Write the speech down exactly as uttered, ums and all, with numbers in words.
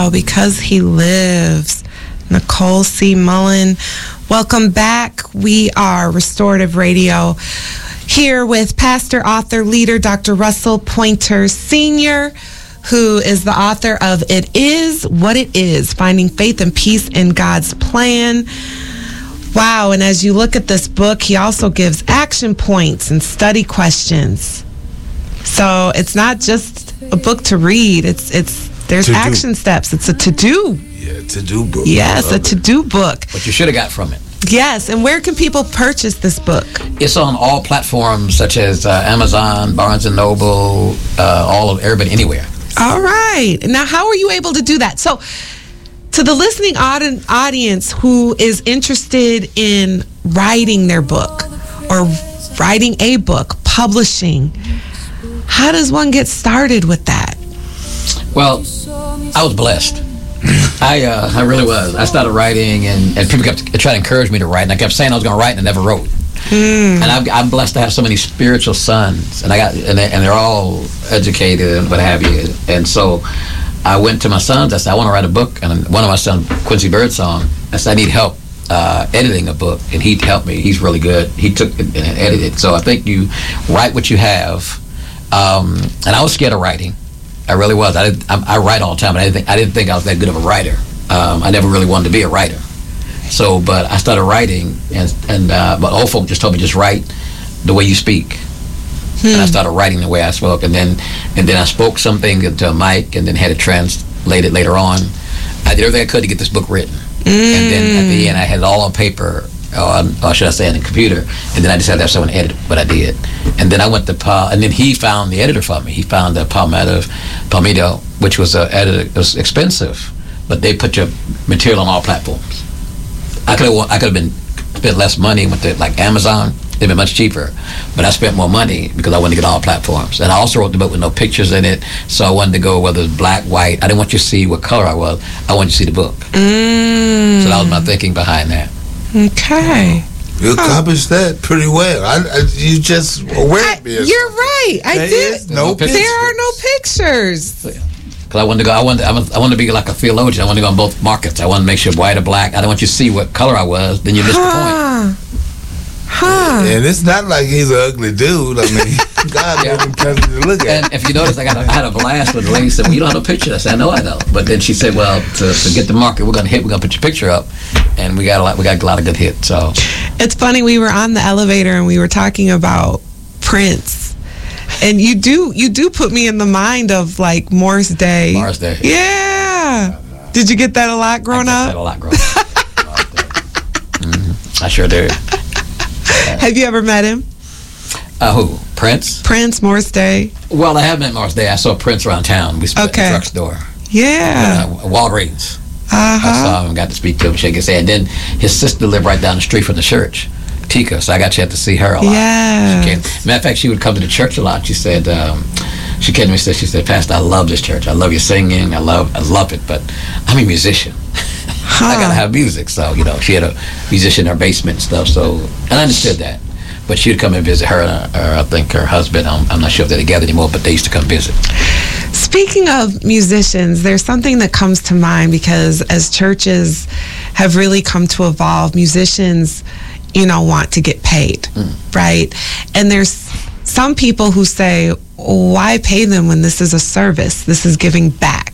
Wow, Because He Lives. Nicole C. Mullen. Welcome back. We are Restorative Radio here with pastor, author, leader, Doctor Russell Pointer Senior, who is the author of It Is What It Is, Finding Faith and Peace in God's Plan. Wow, and as you look at this book, he also gives action points and study questions. So it's not just a book to read. It's it's there's To action do. steps. It's a to-do. Yeah, to-do book. Yes, a Love it. to-do book. What you should have got from it. Yes, and where can people purchase this book? It's on all platforms such as uh, Amazon, Barnes and Noble, uh, all of everybody, anywhere. All right. Now, how are you able to do that? So, to the listening audi- audience who is interested in writing their book or writing a book, publishing, how does one get started with that? Well, I was blessed. I uh, I really was. I started writing, and, and people kept trying to encourage me to write, and I kept saying I was going to write, and I never wrote. Mm. And I'm, I'm blessed to have so many spiritual sons, and I got and, they, and they're all educated and what have you. And so I went to my sons. I said, I want to write a book. And one of my sons, Quincy Birdsong, I said, I need help uh, editing a book, and he helped me. He's really good. He took it and edited. So I think you write what you have. Um, and I was scared of writing. I really was. I, didn't, I, I write all the time, but I didn't think I didn't think I was that good of a writer. Um, I never really wanted to be a writer. So, but I started writing, and and uh, but old folk just told me just write the way you speak, hmm. and I started writing the way I spoke, and then and then I spoke something to a mic, and then had it translated later on. I did everything I could to get this book written, mm. and then at the end I had it all on paper, or, or should I say on the computer, and then I just had to have someone edit what I did. And then I went to Paul, and then he found the editor for me. He found the Palmetto, Palmetto, which was a editor. It was expensive, but they put your material on all platforms. I could have I could have been spent less money with the, like Amazon. It'd been much cheaper, but I spent more money because I wanted to get all platforms. And I also wrote the book with no pictures in it, so I wanted to go whether it's black, white. I didn't want you to see what color I was. I wanted you to see the book. Mm. So that was my thinking behind that. Okay. You accomplished that pretty well. I, I, you just aware of me. You're right. I there did. Is no there pictures. are no pictures. Because I wanted to go. I wanted. I wanted, I wanted to be like a theologian. I wanted to go on both markets. I wanted to make sure white or black. I didn't want you to see what color I was. Then you missed huh. the point. Huh. And it's not like he's an ugly dude. I mean, God Yeah. made him pleasant to look at. And if you notice, I got a, I had a blast when the lady said, "Well, you don't have a picture." I said, "I know, I know." But then she said, "Well, to, to get the market, we're gonna hit. We're gonna put your picture up," and we got a lot. We got a lot of good hits. So it's funny. We were on the elevator and we were talking about Prince, and you do you do put me in the mind of like Morris Day. Morris Day. Yeah. Did you get that a lot growing I up? get that a lot growing up. mm-hmm. I sure did. Have you ever met him? Uh, who? Prince? Prince, Morris Day. Well, I have met Morris Day. I saw Prince around town. We spent Okay. at the drugstore. Yeah. Uh, Walgreens. Uh-huh. I saw him, got to speak to him, shake his hand. Then his sister lived right down the street from the church, Tika, so I got a chance to see her a lot. Yeah. She came. Matter of fact, she would come to the church a lot. She said, um, she came to me and said, she said, "Pastor, I love this church. I love your singing. I love, I love it, but I'm a musician. Huh. I gotta have music." So, you know, she had a musician in her basement and stuff. So, and I understood that. But she would come and visit her, and her, I think her husband. I'm, I'm not sure if they're together anymore, but they used to come visit. Speaking of musicians, there's something that comes to mind because as churches have really come to evolve, musicians, you know, want to get paid, mm. right? And there's some people who say, why pay them when this is a service? This is giving back.